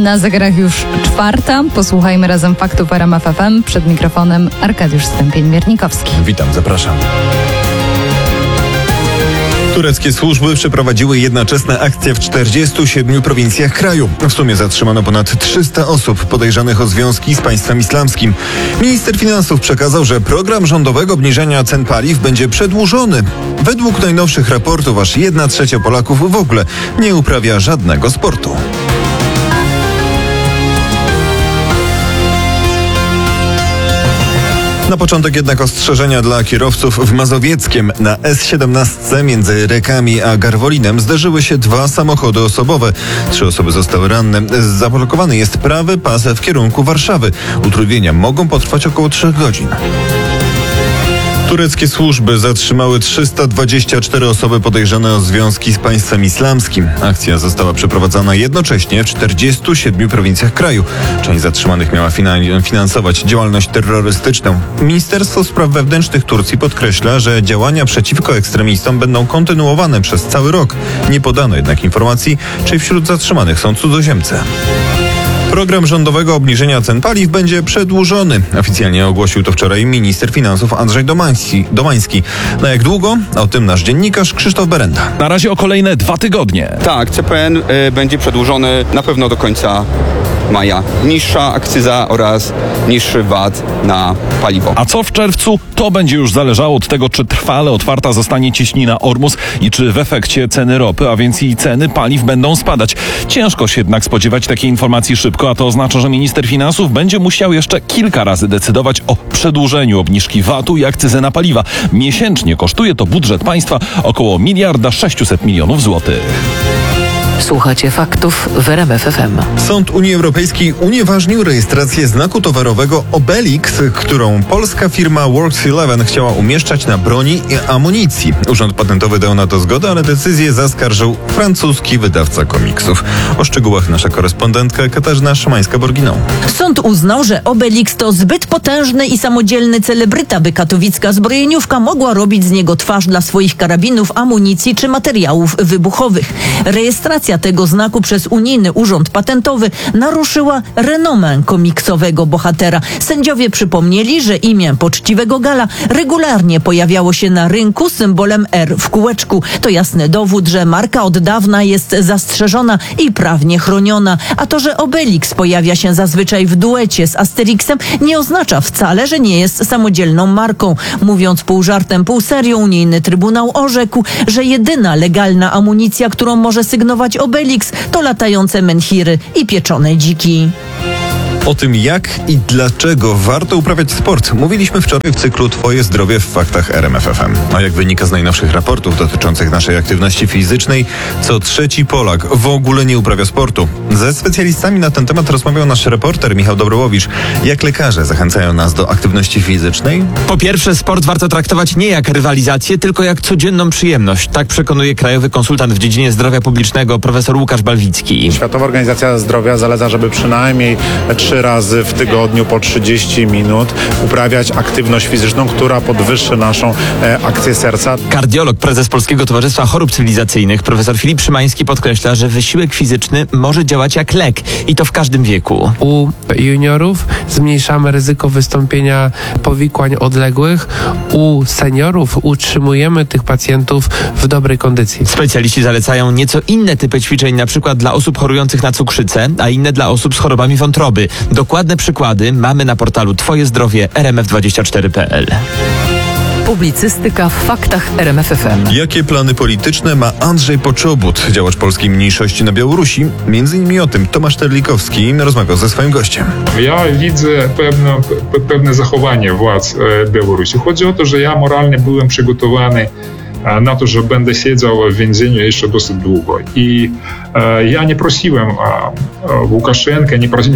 Na zegarach już 4:00. Posłuchajmy razem faktów w RMF FM. Przed mikrofonem Arkadiusz Stępień-Miernikowski. Witam, zapraszam. Tureckie służby przeprowadziły jednoczesne akcje w 47 prowincjach kraju. W sumie zatrzymano ponad 300 osób podejrzanych o związki z państwem islamskim. Minister finansów przekazał, że program rządowego obniżenia cen paliw będzie przedłużony. Według najnowszych raportów aż 1/3 Polaków w ogóle nie uprawia żadnego sportu. Na początek jednak ostrzeżenia dla kierowców w Mazowieckiem. Na S17 między Rekami a Garwolinem zderzyły się 2 samochody osobowe. 3 osoby zostały ranne. Zablokowany jest prawy pas w kierunku Warszawy. Utrudnienia mogą potrwać około 3 godzin. Tureckie służby zatrzymały 324 osoby podejrzane o związki z państwem islamskim. Akcja została przeprowadzona jednocześnie w 47 prowincjach kraju. Część zatrzymanych miała finansować działalność terrorystyczną. Ministerstwo Spraw Wewnętrznych Turcji podkreśla, że działania przeciwko ekstremistom będą kontynuowane przez cały rok. Nie podano jednak informacji, czy wśród zatrzymanych są cudzoziemcy. Program rządowego obniżenia cen paliw będzie przedłużony. Oficjalnie ogłosił to wczoraj minister finansów Andrzej Domański. Na jak długo? O tym nasz dziennikarz Krzysztof Berenda. Na razie o kolejne 2 tygodnie. Tak, CPN będzie przedłużony na pewno do końca maja. Niższa akcyza oraz niższy VAT na paliwo. A co w czerwcu? To będzie już zależało od tego, czy trwale otwarta zostanie cieśnina Ormus i czy w efekcie ceny ropy, a więc i ceny paliw będą spadać. Ciężko się jednak spodziewać takiej informacji szybko, a to oznacza, że minister finansów będzie musiał jeszcze kilka razy decydować o przedłużeniu obniżki VAT-u i akcyzy na paliwa. Miesięcznie kosztuje to budżet państwa około 1,6 mld złotych. Słuchacie faktów w RMF FM. Sąd Unii Europejskiej unieważnił rejestrację znaku towarowego Obelix, którą polska firma Works11 chciała umieszczać na broni i amunicji. Urząd Patentowy dał na to zgodę, ale decyzję zaskarżył francuski wydawca komiksów. O szczegółach nasza korespondentka Katarzyna Szymańska-Borginą. Sąd uznał, że Obelix to zbyt potężny i samodzielny celebryta, by katowicka zbrojeniówka mogła robić z niego twarz dla swoich karabinów, amunicji czy materiałów wybuchowych. Rejestracja tego znaku przez Unijny Urząd Patentowy naruszyła renomę komiksowego bohatera. Sędziowie przypomnieli, że imię poczciwego Gala regularnie pojawiało się na rynku symbolem R w kółeczku. To jasny dowód, że marka od dawna jest zastrzeżona i prawnie chroniona. A to, że Obelix pojawia się zazwyczaj w duecie z Asterixem, nie oznacza wcale, że nie jest samodzielną marką. Mówiąc pół żartem, pół serio, Unijny Trybunał orzekł, że jedyna legalna amunicja, którą może sygnować Obelix, to latające menhiry i pieczone dziki. O tym, jak i dlaczego warto uprawiać sport, mówiliśmy wczoraj w cyklu Twoje zdrowie w faktach RMF FM. A jak wynika z najnowszych raportów dotyczących naszej aktywności fizycznej, co 3. Polak w ogóle nie uprawia sportu. Ze specjalistami na ten temat rozmawiał nasz reporter Michał Dobrołowicz. Jak lekarze zachęcają nas do aktywności fizycznej? Po pierwsze, sport warto traktować nie jak rywalizację, tylko jak codzienną przyjemność. Tak przekonuje krajowy konsultant w dziedzinie zdrowia publicznego profesor Łukasz Balwicki. Światowa Organizacja Zdrowia zaleca, żeby przynajmniej 3 razy w tygodniu po 30 minut uprawiać aktywność fizyczną, która podwyższy naszą akcję serca. Kardiolog, prezes Polskiego Towarzystwa Chorób Cywilizacyjnych, profesor Filip Szymański podkreśla, że wysiłek fizyczny może działać jak lek i to w każdym wieku. U juniorów zmniejszamy ryzyko wystąpienia powikłań odległych. U seniorów utrzymujemy tych pacjentów w dobrej kondycji. Specjaliści zalecają nieco inne typy ćwiczeń, na przykład dla osób chorujących na cukrzycę, a inne dla osób z chorobami wątroby. Dokładne przykłady mamy na portalu Twoje zdrowie rmf24.pl. Publicystyka w faktach RMF FM. Jakie plany polityczne ma Andrzej Poczobut, działacz polskiej mniejszości na Białorusi? Między innymi o tym Tomasz Terlikowski rozmawiał ze swoim gościem. Ja widzę pewne zachowanie władz Białorusi. Chodzi o to, że ja moralnie byłem przygotowany na to, że będę siedział w więzieniu jeszcze dosyć długo. I ja nie prosiłem Łukaszenkę,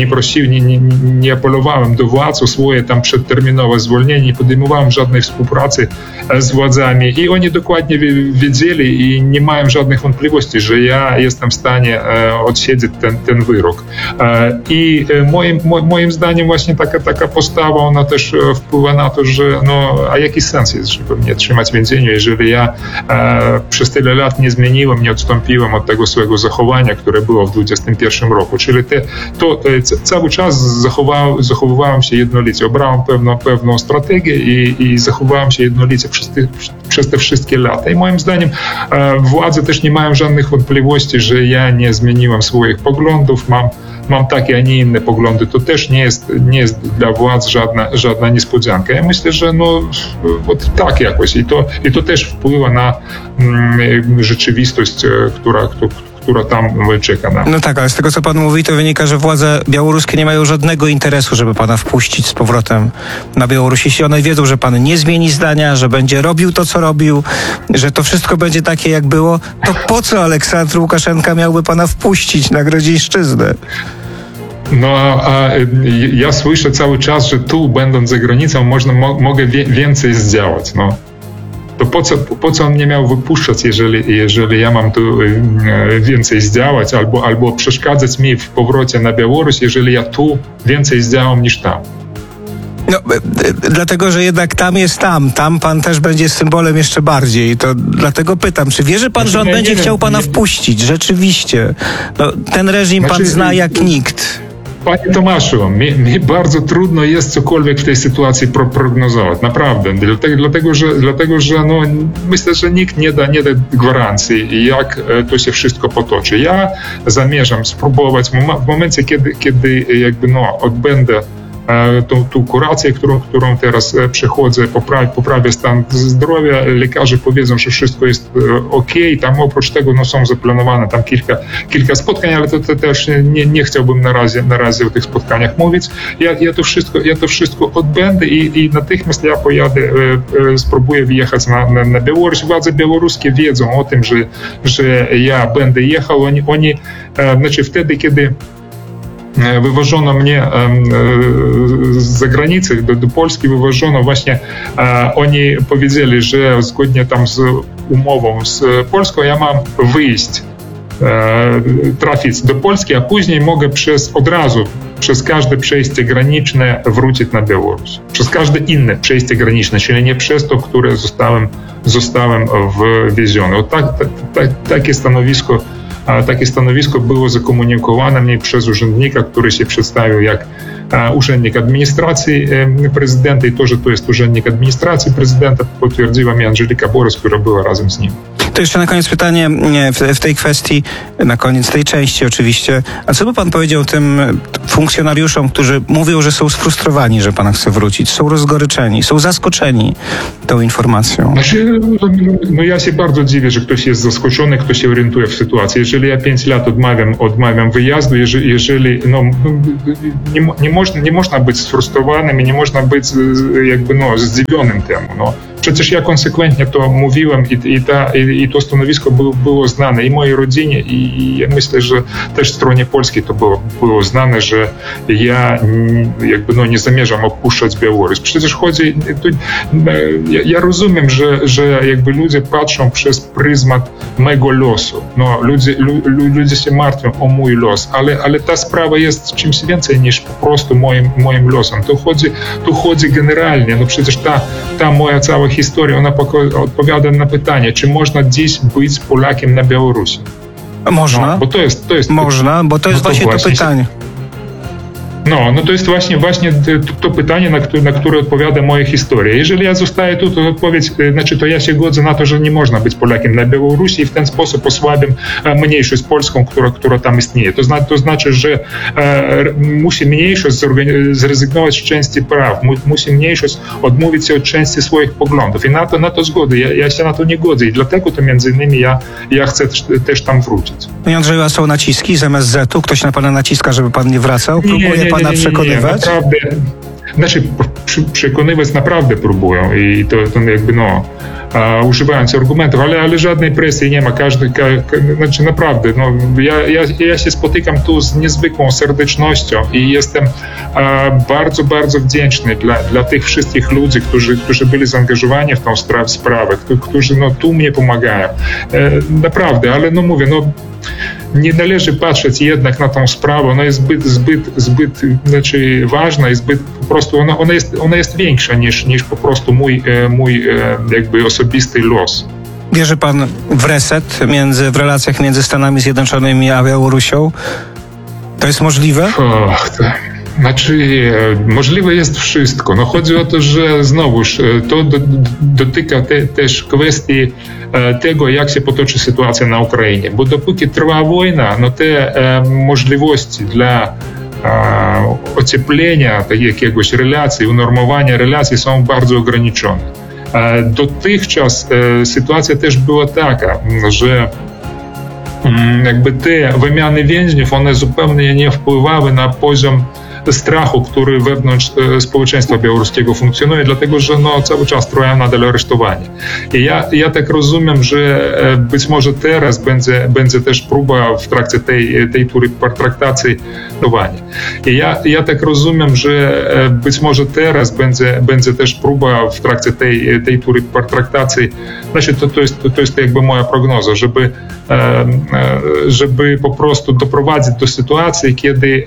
nie apelowałem do władz o swoje tam przedterminowe zwolnienie, nie podejmowałem żadnej współpracy z władzami i oni dokładnie wiedzieli i nie mają żadnych wątpliwości, że ja jestem w stanie odsiedzieć ten wyrok. I moim zdaniem właśnie taka postawa, ona też wpływa na to, że a jaki sens jest, żeby mnie trzymać w więzieniu, jeżeli ja przez tyle lat nie zmieniłem, nie odstąpiłem od tego swojego zachowania, zachowania, które było w 2021 roku. Czyli cały czas zachowywałem się jednolicie, obrałem pewną strategię i zachowałem się jednolicie przez te wszystkie lata. I moim zdaniem władze też nie mają żadnych wątpliwości, że ja nie zmieniłem swoich poglądów, mam takie, a nie inne poglądy. To też nie jest dla władz żadna niespodzianka. Ja myślę, że tak jakoś i to też wpływa na rzeczywistość, która tam czeka na. No tak, ale z tego, co pan mówi, to wynika, że władze białoruskie nie mają żadnego interesu, żeby pana wpuścić z powrotem na Białoruś. Jeśli one wiedzą, że pan nie zmieni zdania, że będzie robił to, co robił, że to wszystko będzie takie, jak było, to po co Aleksandr Łukaszenka miałby pana wpuścić na Grodzieńszczyznę? Ja słyszę cały czas, że tu, będąc za granicą, mogę więcej zdziałać. To po co on mnie miał wypuszczać, jeżeli ja mam tu więcej zdziałać, albo przeszkadzać mi w powrocie na Białoruś, jeżeli ja tu więcej zdziałam niż tam? No, dlatego, że jednak tam jest tam pan też będzie symbolem jeszcze bardziej. To dlatego pytam, czy wierzy pan, że on będzie chciał pana wpuścić? Rzeczywiście. Ten reżim pan zna jak nikt. Panie Tomaszu, mi bardzo trudno jest cokolwiek w tej sytuacji prognozować, naprawdę, dlatego że myślę, że nikt nie da gwarancji, jak to się wszystko potoczy. Ja zamierzam spróbować w momencie, kiedy odbędę tą kurację, którą teraz przechodzę, poprawię stan zdrowia, lekarze powiedzą, że wszystko jest okej. Tam oprócz tego są zaplanowane tam kilka spotkań, ale to też nie chciałbym na razie o tych spotkaniach mówić. Ja to wszystko odbędę i natychmiast ja pojadę, spróbuję wjechać na Białoruś. Władze białoruskie wiedzą o tym, że ja będę jechał. Oni wtedy, kiedy wywożono mnie z zagranicy, do Polski wywożono właśnie, oni powiedzieli, że zgodnie tam z umową z Polską ja mam wyjść, trafić do Polski, a później mogę od razu przez każde przejście graniczne wrócić na Białoruś. Przez każde inne przejście graniczne, czyli nie przez to, które zostałem wwieziony. Takie stanowisko było zakomunikowane mnie przez urzędnika, który się przedstawił jak urzędnik administracji prezydenta i to, że to jest urzędnik administracji prezydenta, potwierdziła mi Angelika Borys, która była razem z nim. To jeszcze na koniec pytanie w tej kwestii, na koniec tej części oczywiście. A co by pan powiedział tym funkcjonariuszom, którzy mówią, że są sfrustrowani, że pan chce wrócić, są rozgoryczeni, są zaskoczeni tą informacją? Ja się bardzo dziwię, że ktoś jest zaskoczony, ktoś się orientuje w sytuacji. Jeżeli ja 5 lat odmawiam wyjazdu, jeżeli nie można być sfrustrowanym i nie można być zdziwionym temu. Przecież ja konsekwentnie to mówiłem i to stanowisko było znane i mojej rodzinie i ja myślę, że też stronie polskiej to było znane, że ja nie zamierzam opuszczać Białoruś. Przecież ja rozumiem, że ludzie patrzą przez pryzmat mego losu. Ludzie się martwią o mój los, ale ta sprawa jest czymś więcej niż po prostu moim losem. Tu chodzi generalnie. Przecież ta moja cała historia, ona odpowiada na pytanie, czy można dziś być Polakiem na Białorusi. Można. Bo to jest można, bo to jest właśnie to pytanie. To jest właśnie to pytanie, na które odpowiada moja historia. Jeżeli ja zostaję tu, to odpowiedź, to ja się godzę na to, że nie można być Polakiem na Białorusi i w ten sposób osłabiam mniejszość polską, która tam istnieje. To znaczy, że musi mniejszość zrezygnować z części praw, musi mniejszość odmówić się od części swoich poglądów i na to zgodę. Ja się na to nie godzę i dlatego to między innymi ja chcę też tam wrócić. Panie Andrzeju, a są naciski z MSZ-u? Ktoś na pana naciska, żeby pan nie wracał? Próbuje pana przekonywać? Naprawdę. Przekonywać naprawdę próbują i to używając argumentów, ale żadnej presji nie ma. Naprawdę, ja się spotykam tu z niezwykłą serdecznością i jestem bardzo, bardzo wdzięczny dla tych wszystkich ludzi, którzy byli zaangażowani w tą sprawę, którzy tu mnie pomagają. Naprawdę, ale mówię, nie należy patrzeć jednak na tą sprawę, ona jest zbyt ważna i zbyt po prostu, ona jest większa niż po prostu mój osobisty los. Wierzy pan w reset w relacjach między Stanami Zjednoczonymi a Białorusią? To jest możliwe? Znaczy, możliwe jest wszystko. No chodzi o to, że znowuż to dotyka też kwestii tego, jak się potoczy sytuacja na Ukrainie. Bo dopóki trwa wojna, no te możliwości dla ocieplenia jakiegoś relacji, unormowania relacji są bardzo ograniczone. Dotychczas sytuacja też była taka, że jakby te wymiany więźniów, one zupełnie nie wpływały na poziom strachu, który wewnątrz społeczeństwa białoruskiego funkcjonuje, dlatego że cały czas trwają nadal aresztowanie. I ja tak rozumiem, że być może teraz będzie też próba w trakcie tej tury pertraktacji. I ja tak rozumiem, że być może teraz będzie też próba w trakcie tej tury pertraktacji. Znaczy to jest jakby moja prognoza, żeby po prostu doprowadzić do sytuacji, kiedy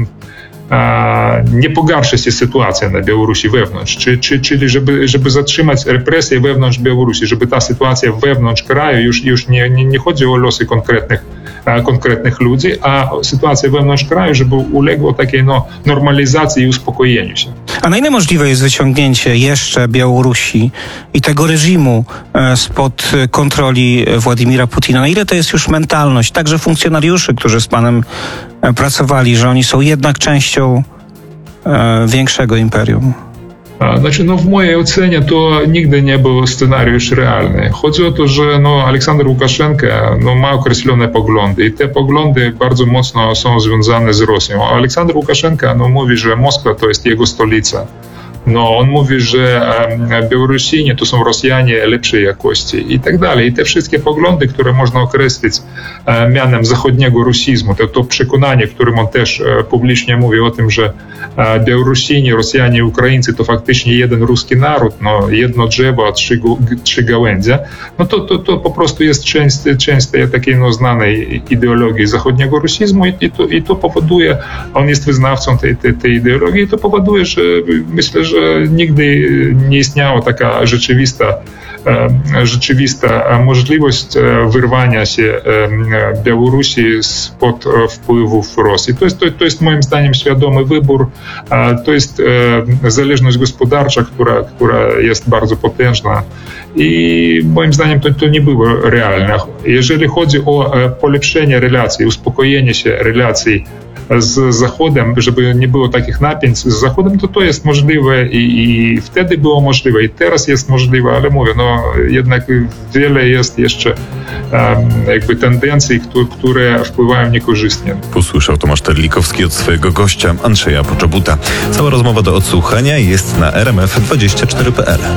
nie pogarsza się sytuacja na Białorusi wewnątrz, czyli żeby zatrzymać represje wewnątrz Białorusi, żeby ta sytuacja wewnątrz kraju już nie chodzi o losy konkretnych ludzi, a sytuacja wewnątrz kraju, żeby uległa takiej normalizacji i uspokojeniu się. A na ile możliwe jest wyciągnięcie jeszcze Białorusi i tego reżimu spod kontroli Władimira Putina? Na ile to jest już mentalność także funkcjonariuszy, którzy z panem pracowali, że oni są jednak częścią większego imperium? Znaczy, w mojej ocenie to nigdy nie był scenariusz realny. Chodzi o to, że Aleksander Łukaszenka ma określone poglądy i te poglądy bardzo mocno są związane z Rosją. Aleksander Łukaszenka mówi, że Moskwa to jest jego stolica. On mówi, że Białorusini to są Rosjanie lepszej jakości i tak dalej. I te wszystkie poglądy, które można określić mianem zachodniego rusizmu, to przekonanie, którym on też publicznie mówi o tym, że Białorusini, Rosjanie i Ukraińcy to faktycznie jeden ruski naród, jedno drzewo, a trzy gałęzie, to po prostu jest część tej takiej znanej ideologii zachodniego rusizmu i to powoduje, on jest wyznawcą tej ideologii i to powoduje, że myślę, że nigdy nie istniała taka rzeczywista możliwość wyrwania się Białorusi spod wpływów Rosji. To jest moim zdaniem świadomy wybór. To jest zależność gospodarcza, która jest bardzo potężna i moim zdaniem to nie było realne. Jeżeli chodzi o polepszenie relacji, uspokojenie się relacji z Zachodem, żeby nie było takich napięć z Zachodem, to jest możliwe i wtedy było możliwe i teraz jest możliwe, ale mówię, jednak wiele jest jeszcze jakby tendencji, które wpływają niekorzystnie. Usłyszał Tomasz Terlikowski od swojego gościa Andrzeja Poczobuta. Cała rozmowa do odsłuchania jest na rmf24.pl.